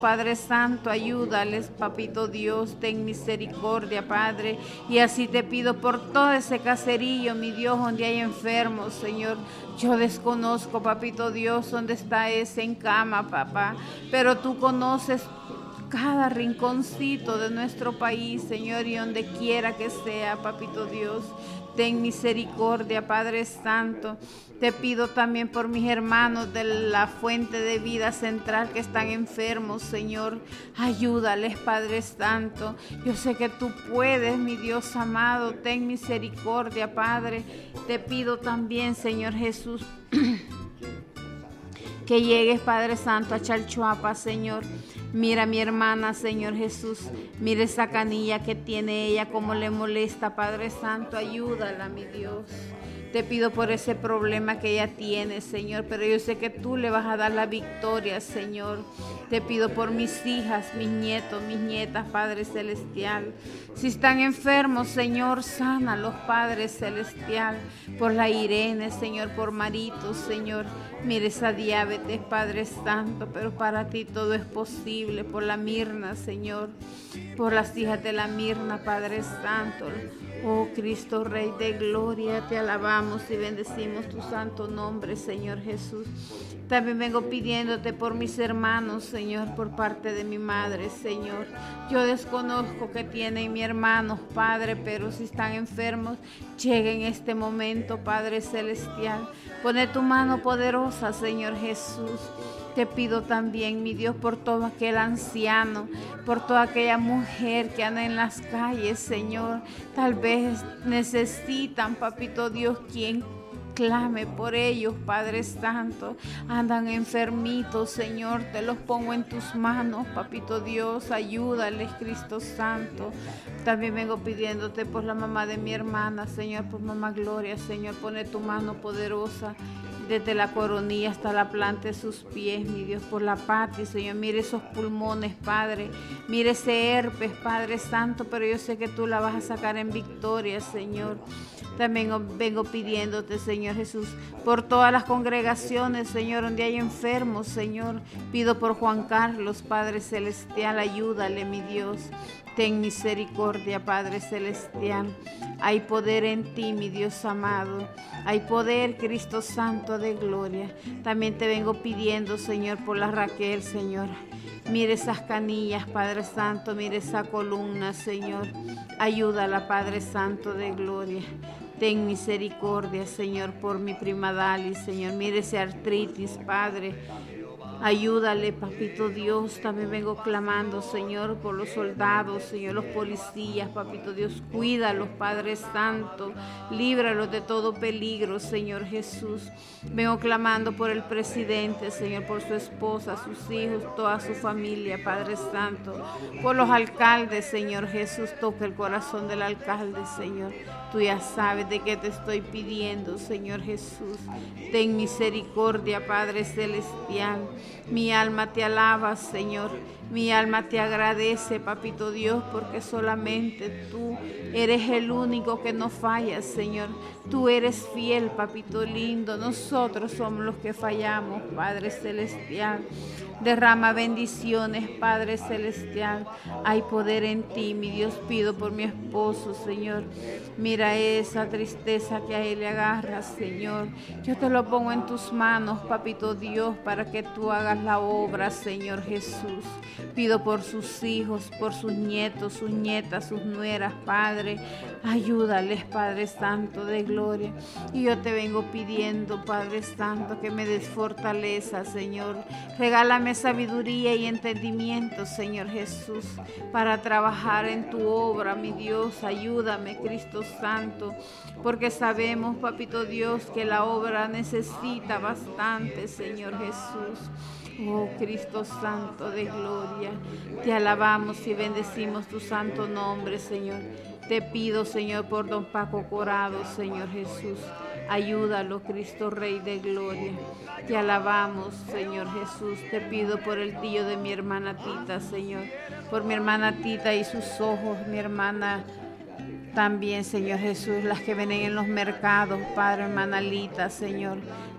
Padre Santo, ayúdales, Papito Dios, ten misericordia, Padre, y así te pido por todo ese caserío, mi Dios, donde hay enfermos, Señor. Yo desconozco, Papito Dios, dónde está ese en cama, papá, pero tú conoces cada rinconcito de nuestro país, Señor, y donde quiera que sea, Papito Dios. Ten misericordia, Padre Santo. Te pido también por mis hermanos de la Fuente de Vida Central que están enfermos, Señor. Ayúdales, Padre Santo. Yo sé que tú puedes, mi Dios amado. Ten misericordia, Padre. Te pido también, Señor Jesús, que llegues, Padre Santo, a Chalchuapa, Señor. Mira a mi hermana, Señor Jesús. Mira esa canilla que tiene ella, cómo le molesta, Padre Santo. Ayúdala, mi Dios. Te pido por ese problema que ella tiene, Señor, pero yo sé que tú le vas a dar la victoria, Señor. Te pido por mis hijas, mis nietos, mis nietas, Padre Celestial. Si están enfermos, Señor, sánalos, Padre Celestial. Por la Irene, Señor, por Marito, Señor. Mire esa diabetes, Padre Santo, pero para ti todo es posible. Por la Mirna, Señor, por las hijas de la Mirna, Padre Santo. Oh Cristo, Rey de gloria, te alabamos y bendecimos tu santo nombre, Señor Jesús. También vengo pidiéndote por mis hermanos, Señor, por parte de mi madre, Señor. Yo desconozco qué tienen mis hermanos, Padre, pero si están enfermos, llegue en este momento, Padre Celestial. Pone tu mano poderosa, Señor Jesús. Te pido también, mi Dios, por todo aquel anciano, por toda aquella mujer que anda en las calles, Señor. Tal vez necesitan, Papito Dios, quien clame por ellos, Padre Santo. Andan enfermitos, Señor, te los pongo en tus manos, Papito Dios. Ayúdales, Cristo Santo. También vengo pidiéndote por la mamá de mi hermana, Señor, por mamá Gloria, Señor. Pone tu mano poderosa desde la coronilla hasta la planta de sus pies, mi Dios, por la Pati, Señor. Mire esos pulmones, Padre. Mire ese herpes, Padre Santo, pero yo sé que tú la vas a sacar en victoria, Señor. También vengo pidiéndote, Señor Jesús, por todas las congregaciones, Señor, donde hay enfermos, Señor. Pido por Juan Carlos, Padre Celestial, ayúdale, mi Dios. Ten misericordia, Padre Celestial. Hay poder en ti, mi Dios amado. Hay poder, Cristo Santo de gloria. También te vengo pidiendo, Señor, por la Raquel, Señor. Mire esas canillas, Padre Santo. Mire esa columna, Señor. Ayúdala, Padre Santo de gloria. Ten misericordia, Señor, por mi prima Dali, Señor. Mire ese artritis, Padre. Ayúdale, Papito Dios. También vengo clamando, Señor, por los soldados, Señor, los policías, Papito Dios. Cuídalos, Padre Santo. Líbralos de todo peligro, Señor Jesús. Vengo clamando por el presidente, Señor, por su esposa, sus hijos, toda su familia, Padre Santo. Por los alcaldes, Señor Jesús. Toca el corazón del alcalde, Señor. Tú ya sabes de qué te estoy pidiendo, Señor Jesús. Ten misericordia, Padre Celestial. Mi alma te alaba, Señor. Mi alma te agradece, Papito Dios, porque solamente tú eres el único que no falla, Señor. Tú eres fiel, Papito lindo. Nosotros somos los que fallamos, Padre Celestial. Derrama bendiciones, Padre Celestial. Hay poder en ti, mi Dios. Pido por mi esposo, Señor. Mira esa tristeza que a él le agarra, Señor. Yo te lo pongo en tus manos, Papito Dios, para que tú hagas la obra, Señor Jesús. Pido por sus hijos, por sus nietos, sus nietas, sus nueras, Padre. Ayúdales, Padre Santo de gloria. Y yo te vengo pidiendo, Padre Santo, que me des fortaleza, Señor. Regálame sabiduría y entendimiento, Señor Jesús, para trabajar en tu obra, mi Dios. Ayúdame, Cristo Santo, porque sabemos, Papito Dios, que la obra necesita bastante, Señor Jesús. Oh Cristo Santo de gloria, te alabamos y bendecimos tu santo nombre, Señor. Te pido, Señor, por don Paco Corado, Señor Jesús. Ayúdalo, Cristo Rey de gloria. Te alabamos, Señor Jesús. Te pido por el tío de mi hermana Tita, Señor. Por mi hermana Tita y sus ojos, mi hermana también, Señor Jesús, las que vienen en los mercados, Padre, hermana Lita, Señor.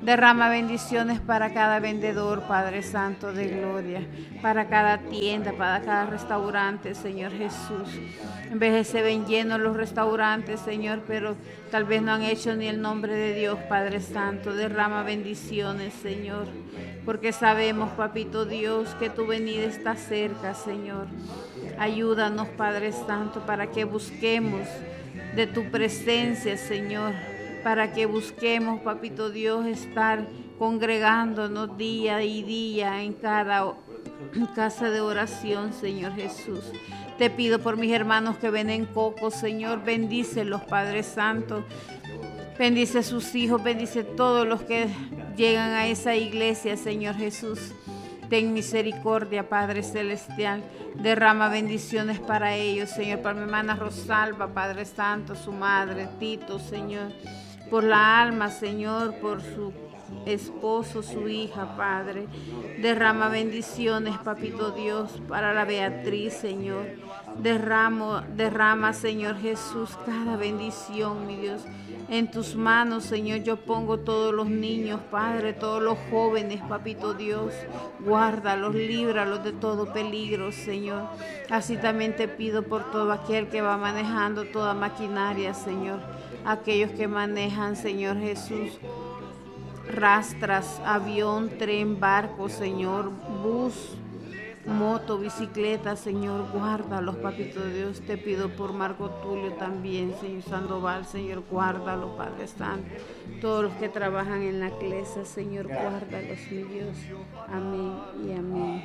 Derrama bendiciones para cada vendedor, Padre Santo de gloria, para cada tienda, para cada restaurante, Señor Jesús. En vez se ven llenos los restaurantes, Señor, pero tal vez no han hecho ni el nombre de Dios, Padre Santo. Derrama bendiciones, Señor, porque sabemos, Papito Dios, que tu venida está cerca, Señor. Ayúdanos, Padre Santo, para que busquemos de tu presencia, Señor, para que busquemos, Papito Dios, estar congregándonos día y día en cada casa de oración, Señor Jesús. Te pido por mis hermanos que ven en Coco, Señor, bendícelos, Padre Santo. Bendice a sus hijos, bendice a todos los que llegan a esa iglesia, Señor Jesús. Ten misericordia, Padre Celestial. Derrama bendiciones para ellos, Señor. Para mi hermana Rosalba, Padre Santo, su madre, Tito, Señor. Por la alma, Señor, por su esposo, su hija, Padre. Derrama bendiciones, Papito Dios, para la Beatriz, Señor. Derrama, Señor Jesús, cada bendición, mi Dios. En tus manos, Señor, yo pongo todos los niños, Padre, todos los jóvenes, Papito Dios. Guárdalos, líbralos de todo peligro, Señor. Así también te pido por todo aquel que va manejando toda maquinaria, Señor. Aquellos que manejan, Señor Jesús, rastras, avión, tren, barco, Señor, bus, moto, bicicleta, Señor, guárdalos, Papito Dios. Te pido por Marco Tulio también, Señor Sandoval, Señor, guárdalos, Padre Santo. Todos los que trabajan en la iglesia, Señor, guárdalos, mi Dios. Amén y amén.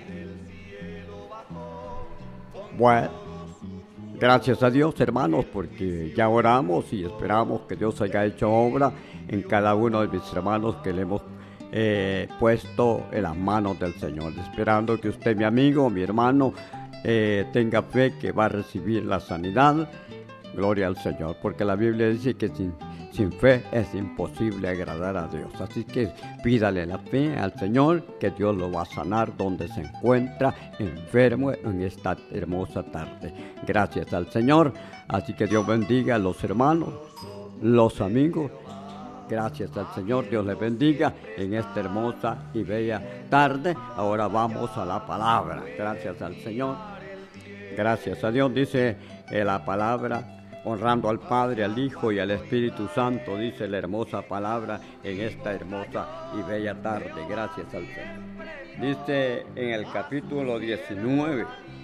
Bueno, gracias a Dios, hermanos, porque ya oramos y esperamos que Dios haya hecho obra en cada uno de mis hermanos que le hemos puesto en las manos del Señor, esperando que usted, mi amigo, mi hermano, tenga fe que va a recibir la sanidad. Gloria al Señor, porque la Biblia dice que sin fe es imposible agradar a Dios. Así que pídale la fe al Señor, que Dios lo va a sanar donde se encuentra enfermo en esta hermosa tarde. Gracias al Señor. Así que Dios bendiga a los hermanos, los amigos. Gracias al Señor, Dios les bendiga en esta hermosa y bella tarde. Ahora vamos a la palabra. Gracias al Señor. Gracias a Dios, dice la palabra, honrando al Padre, al Hijo y al Espíritu Santo, dice la hermosa palabra en esta hermosa y bella tarde. Gracias al Señor. Dice en el capítulo 19,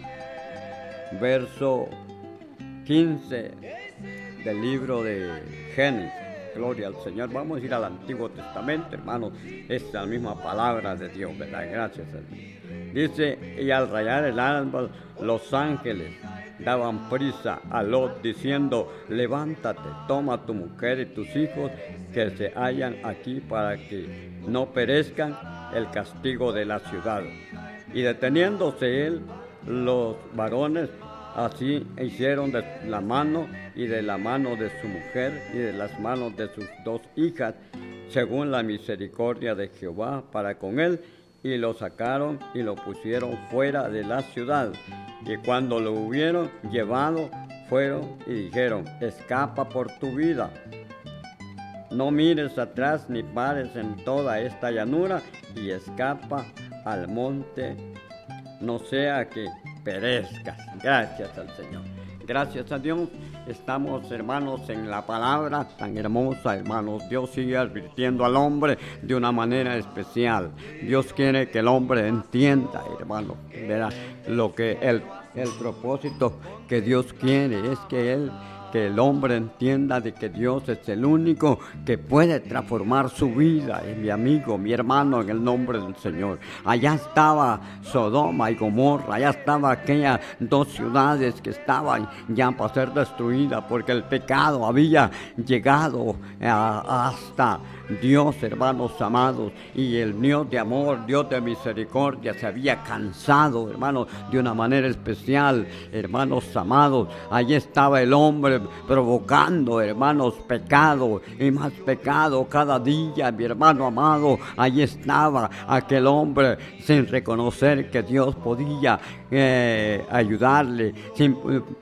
verso 15 del libro de Génesis. Gloria al Señor. Vamos a ir al Antiguo Testamento, hermanos. Es la misma palabra de Dios, ¿verdad? Gracias a Dios. Dice, y al rayar el alba, los ángeles daban prisa a Lot, diciendo, levántate, toma tu mujer y tus hijos que se hallan aquí para que no perezcan el castigo de la ciudad. Y deteniéndose él, los varones así hicieron de la mano y de la mano de su mujer y de las manos de sus dos hijas, según la misericordia de Jehová para con él, y lo sacaron y lo pusieron fuera de la ciudad. Y cuando lo hubieron llevado, fueron y dijeron, escapa por tu vida. No mires atrás ni pares en toda esta llanura, y escapa al monte, no sea que perezcas. Gracias al Señor. Gracias a Dios. Estamos, hermanos, en la palabra tan hermosa, hermanos. Dios sigue advirtiendo al hombre de una manera especial. Dios quiere que el hombre entienda, hermano, ¿verdad? Lo que el propósito que Dios quiere es que el hombre entienda de que Dios es el único que puede transformar su vida. Mi amigo, mi hermano, en el nombre del Señor. Allá estaba Sodoma y Gomorra, allá estaban aquellas dos ciudades que estaban ya para ser destruidas porque el pecado había llegado hasta Dios, hermanos amados, y el Dios de amor, Dios de misericordia, se había cansado, hermanos, de una manera especial, hermanos amados. Allí estaba el hombre provocando, hermanos, pecado y más pecado cada día, mi hermano amado. Allí estaba aquel hombre sin reconocer que Dios podía ayudarle, sin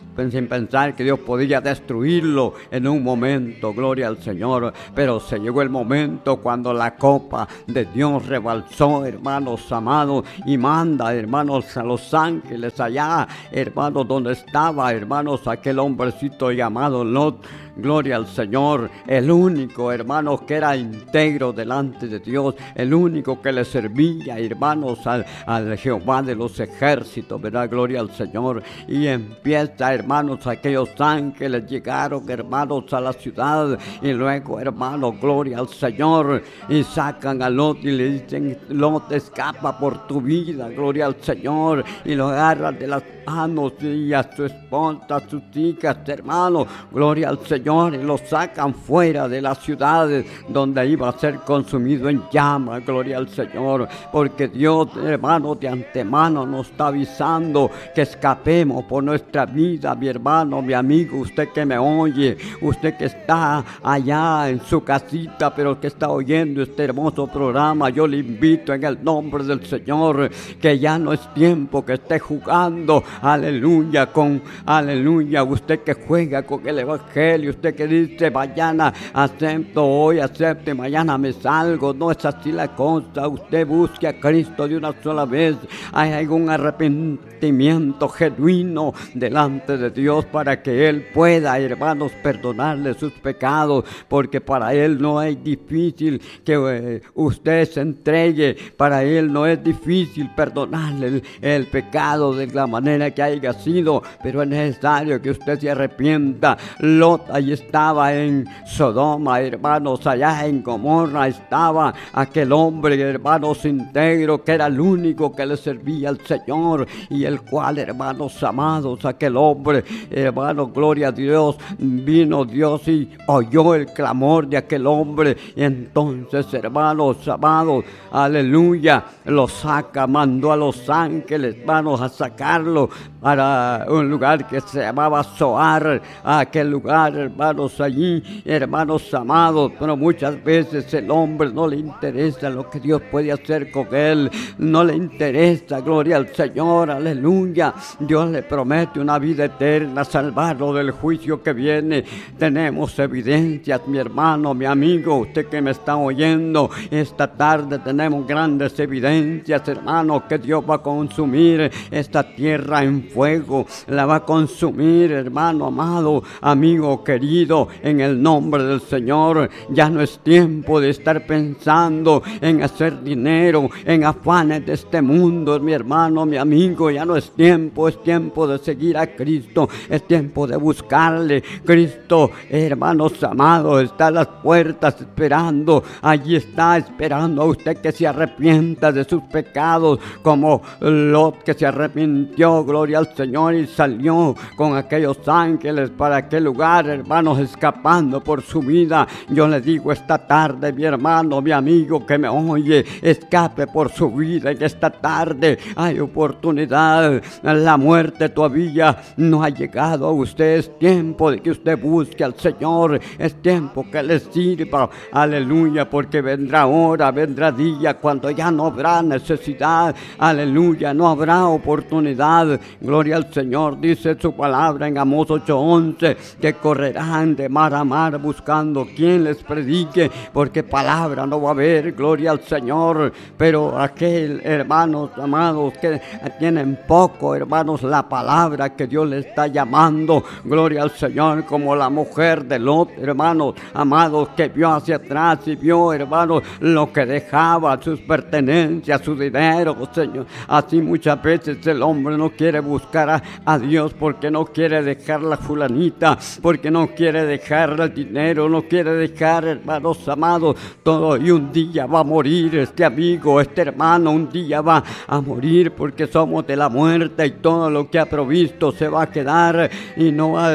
pensar que Dios podía destruirlo en un momento, gloria al Señor. Pero se llegó el momento cuando la copa de Dios rebalsó, hermanos amados, y manda, hermanos, a los ángeles allá, hermanos, donde estaba, hermanos, aquel hombrecito llamado Lot. Gloria al Señor, el único, hermanos, que era íntegro delante de Dios, el único que le servía, hermanos, al Jehová de los ejércitos, ¿verdad? Gloria al Señor. Y empieza, hermanos, aquellos ángeles llegaron, hermanos, a la ciudad, y luego, hermanos, gloria al Señor, y sacan a Lot y le dicen: Lot, escapa por tu vida, gloria al Señor, y lo agarran de las manos, y a su esposa, a sus hijas, hermanos, gloria al Señor, y lo sacan fuera de la ciudad donde iba a ser consumido en llamas, gloria al Señor, porque Dios, hermano, de antemano nos está avisando que escapemos por nuestra vida, mi hermano, mi amigo, usted que me oye, usted que está allá en su casita, pero que está oyendo este hermoso programa, yo le invito en el nombre del Señor, que ya no es tiempo que esté jugando, aleluya, aleluya, usted que juega con el Evangelio, usted que dice: mañana acepto, hoy acepto y mañana me salgo. No es así la cosa. Usted busque a Cristo de una sola vez. Hay algún arrepentimiento genuino delante de Dios para que Él pueda, hermanos, perdonarle sus pecados, porque para Él no es difícil que usted se entregue, para Él no es difícil perdonarle el pecado de la manera que haya sido, pero es necesario que usted se arrepienta. Lot allí estaba en Sodoma, hermanos, allá en Gomorra estaba aquel hombre, hermanos, íntegro, que era el único que le servía al Señor, y el cual, hermanos amados, aquel hombre, hermanos, gloria a Dios, vino Dios y oyó el clamor de aquel hombre, y entonces, hermanos amados, aleluya, lo saca, mandó a los ángeles, hermanos, a sacarlo para un lugar que se llamaba Zoar, aquel lugar, hermanos, allí, hermanos amados. Pero muchas veces el hombre no le interesa lo que Dios puede hacer con él, no le interesa, gloria al Señor, aleluya. Dios le promete una vida eterna, salvarlo del juicio que viene. Tenemos evidencias, mi hermano, mi amigo, usted que me está oyendo, esta tarde tenemos grandes evidencias, hermano, que Dios va a consumir esta tierra en fuego, la va a consumir, hermano amado, amigo querido, en el nombre del Señor. Ya no es tiempo de estar pensando en hacer dinero, en afanes de este mundo, mi hermano, mi amigo. Ya no es tiempo de seguir a Cristo, es tiempo de buscarle. Cristo, hermanos amados, está a las puertas esperando, allí está esperando a usted que se arrepienta de sus pecados, como Lot, que se arrepintió, gloria al Señor, y salió con aquellos ángeles para aquel lugar, hermanos, escapando por su vida. Yo le digo esta tarde, mi hermano, mi amigo que me oye, escape por su vida. En esta tarde hay oportunidad, la muerte todavía no ha llegado a usted. Es tiempo de que usted busque al Señor, es tiempo que le sirva, aleluya, porque vendrá hora, vendrá día cuando ya no habrá necesidad, aleluya, no habrá oportunidad. Gloria al Señor, dice su palabra en Amós 8:11, que correrán de mar a mar buscando quien les predique, porque palabra no va a haber, gloria al Señor. Pero aquel, hermanos amados, que tienen poco, hermanos, la palabra que Dios les está llamando, gloria al Señor, como la mujer de Lot, hermanos amados, que vio hacia atrás y vio, hermanos, lo que dejaba, sus pertenencias, su dinero, Señor. Así muchas veces el hombre no quiere buscar a Dios, porque no quiere dejar la fulanita, porque no quiere dejar el dinero, no quiere dejar, hermanos amados, todo. Y un día va a morir este amigo, este hermano, un día va a morir, porque somos de la muerte, y todo lo que ha provisto se va a quedar y no va a dejar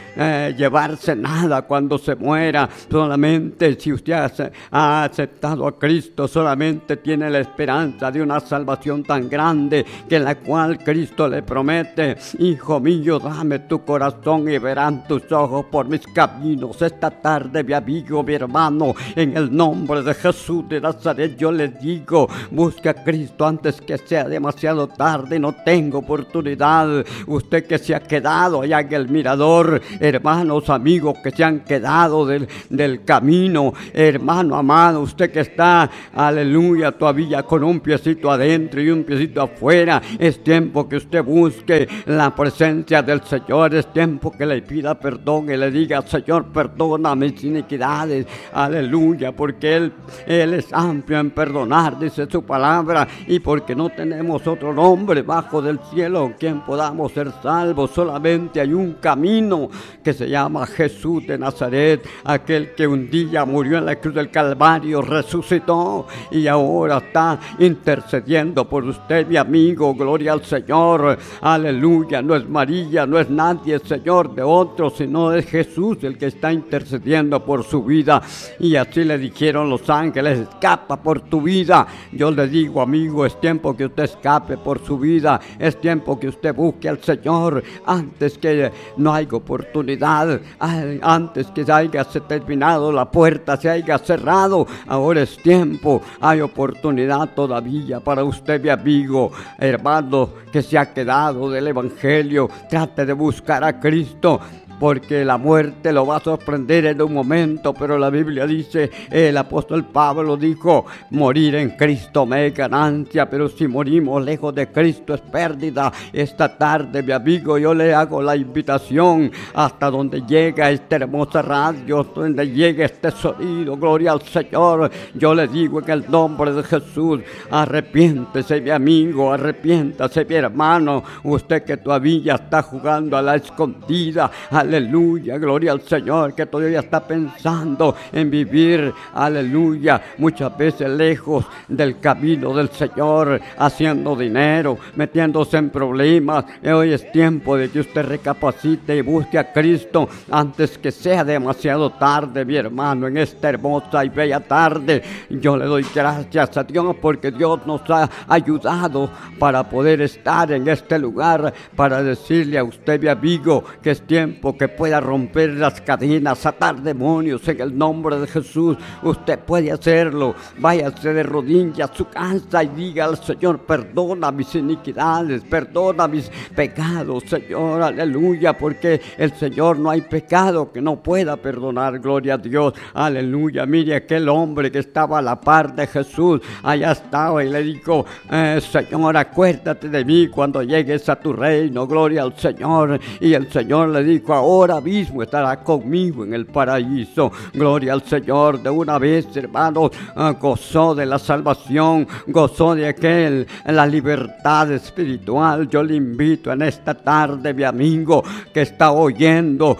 llevarse nada cuando se muera. Solamente si usted ha aceptado a Cristo, solamente tiene la esperanza de una salvación tan grande, que la cual Cristo le promete: hijo mío, dame tu corazón y verán tus ojos por mis caminos. Esta tarde, mi amigo, mi hermano, en el nombre de Jesús de Nazaret, yo les digo: busque a Cristo antes que sea demasiado tarde. No tengo oportunidad. Usted que se ha quedado allá en el mirador, hermanos, amigos que se han quedado del camino, hermano amado, usted que está, aleluya, todavía con un piecito adentro y un piecito afuera, es tiempo que usted busque la presencia del Señor. Es tiempo que le pida perdón y le diga: Señor, perdona mis iniquidades, aleluya, porque Él es amplio en perdonar, dice su palabra, y porque no tenemos otro nombre bajo del cielo en quien podamos ser salvos. Solamente hay un camino que se llama Jesús de Nazaret, aquel que un día murió en la cruz del Calvario, resucitó y ahora está intercediendo por usted, mi amigo. Gloria al Señor, aleluya. No es María, no es nadie, Señor, de otro, sino es Jesús el que está intercediendo por su vida. Y así le dijeron los ángeles: escapa por tu vida. Yo le digo, amigo, es tiempo que usted escape por su vida. Es tiempo que usted busque al Señor antes que no haya oportunidad, antes que se haya terminado la puerta, se haya cerrado. Ahora es tiempo, hay oportunidad todavía para usted, mi amigo, hermano, que se ha quedado del Evangelio. Trate de buscar a Cristo, porque la muerte lo va a sorprender en un momento, pero la Biblia dice, el apóstol Pablo dijo: morir en Cristo me es ganancia, pero si morimos lejos de Cristo es pérdida. Esta tarde, mi amigo, yo le hago la invitación: hasta donde llega esta hermosa radio, donde llega este sonido, gloria al Señor, yo le digo en el nombre de Jesús: arrepiéntese, mi amigo, arrepiéntase, mi hermano, usted que todavía está jugando a la escondida, aleluya, gloria al Señor, que todavía está pensando en vivir, aleluya, muchas veces lejos del camino del Señor, haciendo dinero, metiéndose en problemas. Hoy es tiempo de que usted recapacite y busque a Cristo antes que sea demasiado tarde, mi hermano. En esta hermosa y bella tarde, yo le doy gracias a Dios porque Dios nos ha ayudado para poder estar en este lugar, para decirle a usted, mi amigo, que es tiempo que pueda romper las cadenas, atar demonios en el nombre de Jesús. Usted puede hacerlo. Váyase de rodillas a su casa y diga al Señor: perdona mis iniquidades, perdona mis pecados, Señor, aleluya, porque el Señor no hay pecado que no pueda perdonar, gloria a Dios, aleluya. Mire aquel hombre que estaba a la par de Jesús, allá estaba y le dijo: Señor, acuérdate de mí cuando llegues a tu reino, gloria al Señor. Y el Señor le dijo: ahora mismo estará conmigo en el paraíso, gloria al Señor. De una vez, hermanos, gozó de la salvación, gozó de la libertad espiritual. Yo le invito en esta tarde, mi amigo, que está oyendo,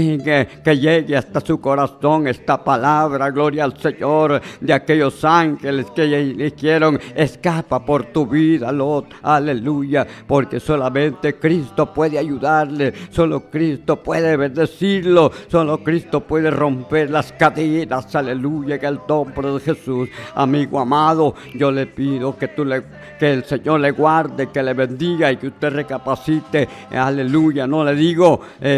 que llegue hasta su corazón esta palabra, gloria al Señor, de aquellos ángeles que le dijeron: escapa por tu vida, Lot, aleluya, porque solamente Cristo puede ayudarle, solo Cristo puede bendecirlo, solo Cristo puede romper las cadenas, aleluya, en el nombre de Jesús. Amigo amado, yo le pido que el Señor le guarde, que le bendiga y que usted recapacite, aleluya. No le digo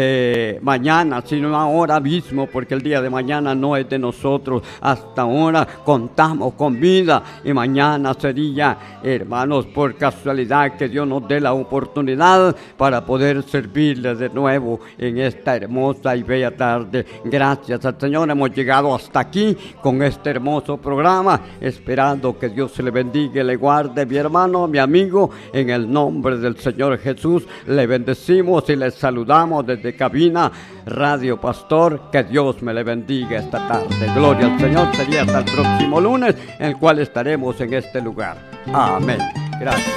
mañana, sino ahora mismo, porque el día de mañana no es de nosotros. Hasta ahora contamos con vida y mañana sería, hermanos, por casualidad que Dios nos dé la oportunidad para poder servirle de nuevo en esta hermosa y bella tarde. Gracias al Señor, hemos llegado hasta aquí con este hermoso programa, esperando que Dios se le bendiga y le guarde, mi hermano, mi amigo. En el nombre del Señor Jesús le bendecimos y le saludamos desde cabina Radio Pastor. Que Dios me le bendiga esta tarde. Gloria al Señor. Sería hasta el próximo lunes, en el cual estaremos en este lugar. Amén. Gracias.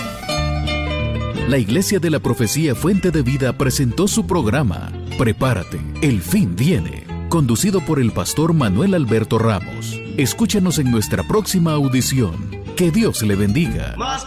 La Iglesia de la Profecía Fuente de Vida presentó su programa Prepárate, el fin viene, conducido por el pastor Manuel Alberto Ramos. Escúchanos en nuestra próxima audición. Que Dios le bendiga.